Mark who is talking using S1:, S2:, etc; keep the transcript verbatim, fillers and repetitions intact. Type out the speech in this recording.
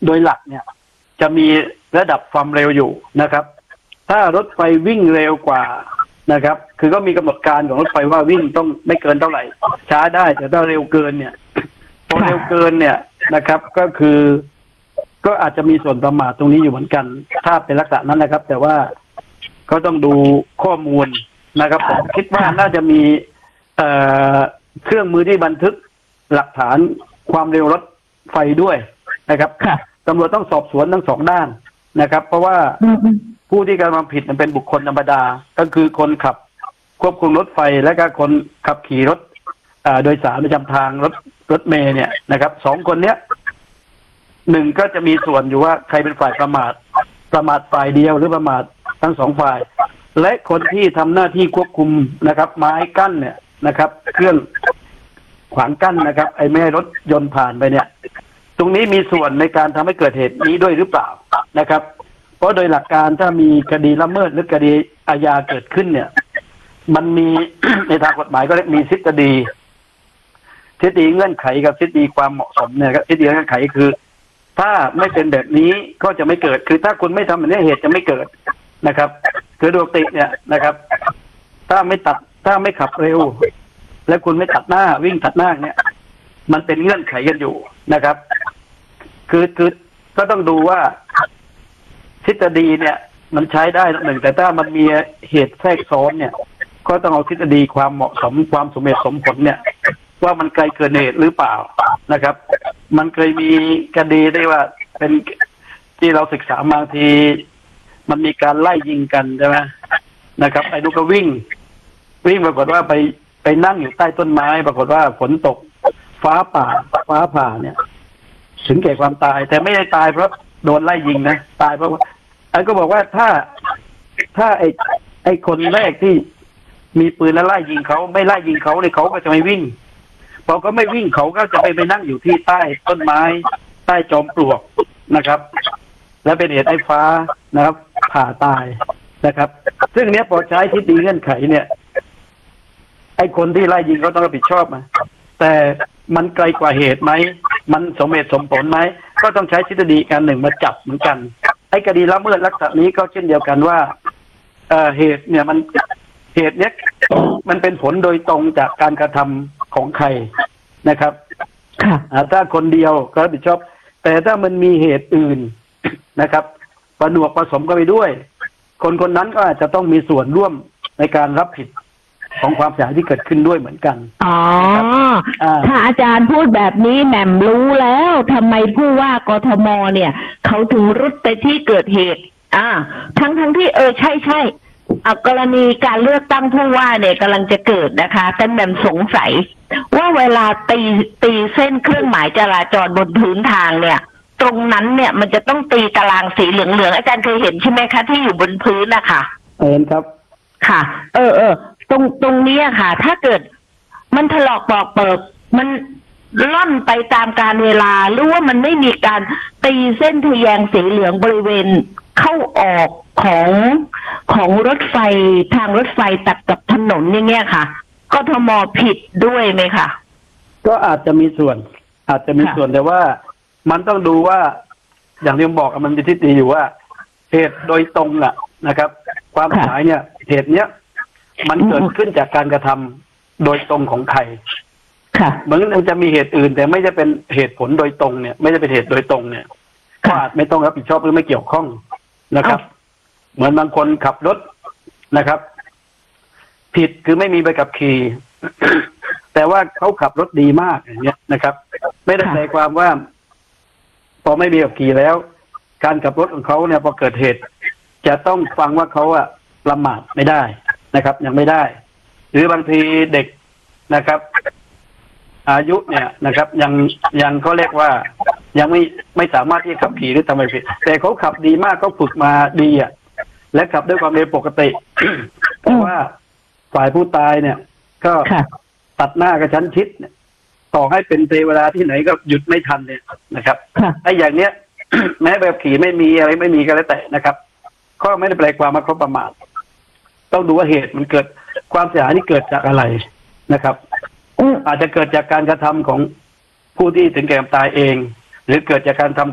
S1: โดยหลักเนี่ยจะมีระดับความเร็วอยู่นะครับ ถ้ารถไฟวิ่งเร็วกว่านะครับคือก็มีกำหนดการของรถไฟว่าวิ่งต้องไม่เกินเท่าไหร่ช้าได้แต่ถ้าเร็วเกินเนี่ยพอเร็วเกินเนี่ยนะครับก็คือก็อาจจะมีส่วนประมาทตรงนี้อยู่เหมือนกันถ้าเป็นลักษณะนั้นนะครับแต่ว่าก็ต้องดูข้อมูลนะครับผมคิดว่าน่าจะมีเอ่อเครื่องมือที่บันทึกหลักฐานความเร็วรถไฟด้วยนะครับตำรวจต้องสอบสวนทั้งสองด้านนะครับเพราะว่าผู้ที่กระทำผิดเป็นบุคคลธรรมดาก็คือคนขับควบคุมรถไฟและก็คนขับขี่รถโดยสารประจำทางรถรถเมล์เนี่ยนะครับสองคนเนี้ยหนึ่งก็จะมีส่วนอยู่ว่าใครเป็นฝ่ายประมาทประมาทฝ่ายเดียวหรือประมาททั้งสองฝ่ายและคนที่ทำหน้าที่ควบคุมนะครับไม้กั้นเนี่ยนะครับเครื่องขวางกั้นนะครับไอ้ไม่ให้รถยนต์ผ่านไปเนี่ยตรงนี้มีส่วนในการทำให้เกิดเหตุนี้ด้วยหรือเปล่านะครับเพราะโดยหลักการถ้ามีคดีละเมิดหรือคดีอาญาเกิดขึ้นเนี่ยมันมี ในทางกฎหมายก็เรียกมีทฤษฎีทฤษฎีเงื่อนไขกับทฤษฎีความเหมาะสมเนี่ยครับทฤษฎีเงื่อนไขคือถ้าไม่เป็นแบบนี้ก็จะไม่เกิดคือถ้าคุณไม่ทำแบบนี้เหตุจะไม่เกิดนะครับคือปกติเนี่ยนะครับถ้าไม่ตัดถ้าไม่ขับเร็วและคุณไม่ตัดหน้าวิ่งตัดหน้าเนี่ยมันเป็นเงื่อนไขกันอยู่นะครับคือคือก็ต้องดูว่าทฤษฎีเนี่ยมันใช้ได้หนึ่งแต่ถ้ามันมีเหตุแทรกซ้อนเนี่ยก็ต้องเอาทฤษฎีความเหมาะสมความสมเหตุสมผลเนี่ยว่ามันไกลเกินเหตุหรือเปล่านะครับมันเคยมีคดีได้ว่าเป็นที่เราศึกษาบางทีมันมีการไล่ยิงกันใช่ไหมนะครับไอ้ลูกก็วิ่งวิ่งปรากฏว่าไปไปนั่งอยู่ใต้ต้นไม้ปรากฏว่าฝนตกฟ้าผ่าฟ้าผ่าเนี่ยถึงแก่ความตายแต่ไม่ได้ตายเพราะโดนไล่ยิงนะตายเพราะไอ้ก็บอกว่าถ้าถ้าไอ้ไอ้คนแรกที่มีปืนแล้วไล่ยิงเขาไม่ไล่ยิงเขาเลยเขาก็จะไม่วิ่งพอก็ไม่วิ่งเขาก็จะไปไปนั่งอยู่ที่ใต้ต้นไม้ใต้จอมปลวกนะครับและเป็นเหตุไอ้ฟ้านะครับผ่าตายนะครับซึ่งเนี้ยพอใช้ทฤษฎีเงื่อนไขเนี่ยไอ้คนที่ไล่ยิงเขาต้องรับผิดชอบนะแต่มันไกลกว่าเหตุไหมมันสมเหตุสมผลไหมก็ต้องใช้ทฤษฎีการหนึ่งมาจับเหมือนกันไอ้คดีละเมิดลักษณะนี้ก็เช่นเดียวกันว่าเอ่อเหตุเนี่ยมันเหตุเนี้ยมันเป็นผลโดยตรงจากการกระทำของใครนะครับถ้าคนเดียวก็รับผิดชอบแต่ถ้ามันมีเหตุอื่นนะครับประนวกผสมกันไปด้วยคนคนนั้นก็อาจจะต้องมีส่วนร่วมในการรับผิดของความเสียหายที่เกิดขึ้นด้วยเหมือนกัน
S2: อ๋อถ้าอาจารย์พูดแบบนี้แหม่มรู้แล้วทำไมผู้ว่ากทมเนี่ยเขาถึงรุดไปที่เกิดเหตุอ่าทั้งทั้งที่เออใช่ใช่กรณีการเลือกตั้งผู้ว่าเนี่ยกำลังจะเกิดนะคะแต่แหม่มสงสัยว่าเวลาตีตีเส้นเครื่องหมายจราจรบนพื้นทางเนี่ยตรงนั้นเนี่ยมันจะต้องตีตารางสีเหลืองๆอาจารย์เคยเห็นใช่ไหมคะที่อยู่บนพื้นนะคะ
S1: เห็นครับ
S2: ค่ะเออเออตรงตรงนี้ค่ะถ้าเกิดมันถลอกปอกเปิกมันล่อนไปตามการเวลาหรือว่ามันไม่มีการตีเส้นทะแยงสีเหลืองบริเวณเข้าออกของของรถไฟทางรถไฟตัดกับถนนอย่างเงี้ยค่ะกทมผิดด้วยไหมคะ
S1: ก็อาจจะมีส่วนอาจจะมีส่วนแต่ว่ามันต้องดูว่าอย่างที่ผมบอกมันมีทฤษฎีอยู่ว่าเหตุโดยตรงน่ะนะครับความเสียหายเนี่ยเหตุเนี้ยมันเกิดขึ้นจากการกระทำโดยตรงของใครเหมือนมันจะมีเหตุอื่นแต่ไม่จะเป็นเหตุผลโดยตรงเนี่ยไม่จะเป็นเหตุโดยตรงเนี่ยก็อาจไม่ต้องรับผิดชอบหรือไม่เกี่ยวข้องนะครับเหมือนบางคนขับรถนะครับผิดคือไม่มีใบขับขี่ แต่ว่าเขาขับรถดีมากอย่างเงี้ยนะครับไม่ได้แปลความว่าพอไม่มีใบขับขี่แล้วการขับรถของเขาเนี่ยพอเกิดเหตุจะต้องฟังว่าเขาอะประมาทไม่ได้นะครับยังไม่ได้หรือบางทีเด็กนะครับอายุเนี่ยนะครับยังยังเขาเรียกว่ายังไม่ไม่สามารถที่จะขับขี่หรือทำอะไรผิดแต่เขาขับดีมากเขาฝึกมาดีอ่ะและขับด้วยความเร็วปกติเพราะว่าฝ่ายผู้ตายเนี่ยก็ตัดหน้ากระชั้นชิดต่อให้เป็นเทวดาที่ไหนก็หยุดไม่ทันเนี่ยนะครับไอ้อย่างเนี้ย แม้แบบขี่ไม่มีอะไรไม่มีก็แล้วแต่นะครับก็ไม่ได้แปลความว่าเขาประมาทต้องดูว่าเหตุมันเกิดความเสียหายที่เกิดจากอะไรนะครับอาจจะเกิดจากการกระทำของผู้ที่ถึงแก่ความตายเองหรือเกิดจากการทำ